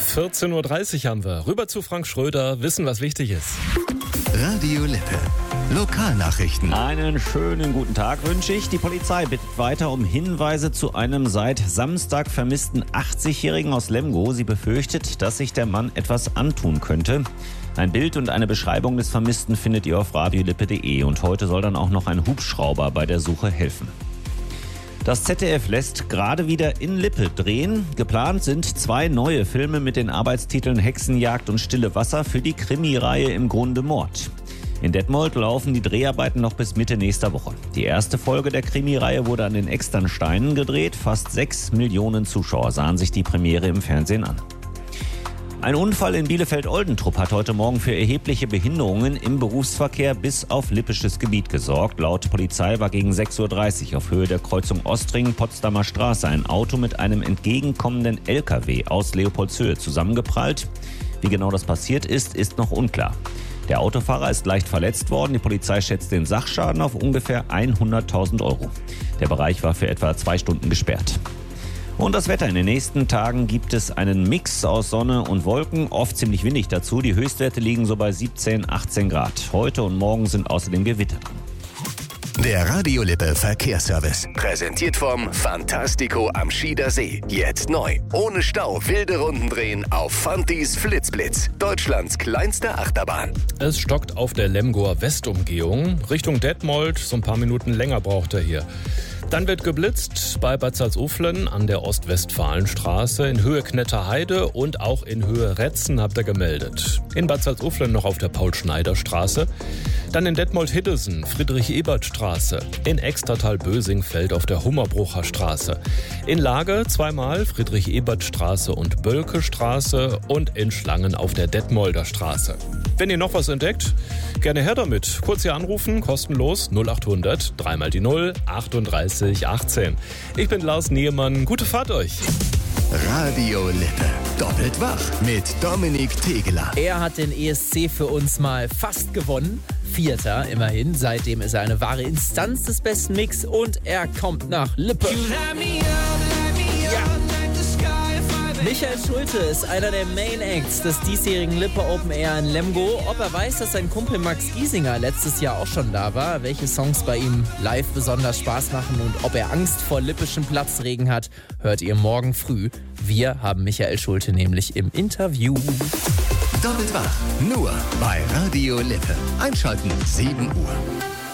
14.30 Uhr haben wir. Rüber zu Frank Schröder, wissen, was wichtig ist. Radio Lippe. Lokalnachrichten. Einen schönen guten Tag wünsche ich. Die Polizei bittet weiter um Hinweise zu einem seit Samstag vermissten 80-Jährigen aus Lemgo. Sie befürchtet, dass sich der Mann etwas antun könnte. Ein Bild und eine Beschreibung des Vermissten findet ihr auf radiolippe.de. Und heute soll dann auch noch ein Hubschrauber bei der Suche helfen. Das ZDF lässt gerade wieder in Lippe drehen. Geplant sind 2 neue Filme mit den Arbeitstiteln Hexenjagd und Stille Wasser für die Krimireihe Im Grunde Mord. In Detmold laufen die Dreharbeiten noch bis Mitte nächster Woche. Die erste Folge der Krimireihe wurde an den Externsteinen gedreht. Fast 6 Millionen Zuschauer sahen sich die Premiere im Fernsehen an. Ein Unfall in Bielefeld-Oldentrupp hat heute Morgen für erhebliche Behinderungen im Berufsverkehr bis auf lippisches Gebiet gesorgt. Laut Polizei war gegen 6.30 Uhr auf Höhe der Kreuzung Ostring-Potsdamer Straße ein Auto mit einem entgegenkommenden LKW aus Leopoldshöhe zusammengeprallt. Wie genau das passiert ist, ist noch unklar. Der Autofahrer ist leicht verletzt worden. Die Polizei schätzt den Sachschaden auf ungefähr 100.000 €. Der Bereich war für etwa 2 Stunden gesperrt. Und das Wetter. In den nächsten Tagen gibt es einen Mix aus Sonne und Wolken, oft ziemlich windig dazu. Die Höchstwerte liegen so bei 17, 18 Grad. Heute und morgen sind außerdem Gewitter drin. Der Radio Lippe Verkehrsservice. Präsentiert vom Fantastico am Schieder See. Jetzt neu. Ohne Stau wilde Runden drehen auf Fantis Flitzblitz. Deutschlands kleinste Achterbahn. Es stockt auf der Lemgoer Westumgehung. Richtung Detmold, so ein paar Minuten länger braucht er hier. Dann wird geblitzt bei Bad Salzuflen an der Ostwestfalenstraße, in Höhe Knetterheide und auch in Höhe Retzen habt ihr gemeldet. In Bad Salzuflen noch auf der Paul-Schneider-Straße. Dann in Detmold-Hiddesen, Friedrich-Ebert-Straße. In Extertal-Bösingfeld auf der Hummerbrucher Straße. In Lage zweimal Friedrich-Ebert-Straße und Bölke-Straße und in Schlangen auf der Detmolder Straße. Wenn ihr noch was entdeckt, gerne her damit. Kurz hier anrufen, kostenlos 0800 3 mal die 0 38 18. Ich bin Lars Niemann. Gute Fahrt euch. Radio Lippe. Doppelt wach mit Dominik Tegeler. Er hat den ESC für uns mal fast gewonnen. 4. immerhin. Seitdem ist er eine wahre Instanz des besten Mix und er kommt nach Lippe. Michael Schulte ist einer der Main Acts des diesjährigen Lippe Open Air in Lemgo. Ob er weiß, dass sein Kumpel Max Giesinger letztes Jahr auch schon da war, welche Songs bei ihm live besonders Spaß machen und ob er Angst vor lippischem Platzregen hat, hört ihr morgen früh. Wir haben Michael Schulte nämlich im Interview. Doppelt wach. Nur bei Radio Lippe. Einschalten 7 Uhr.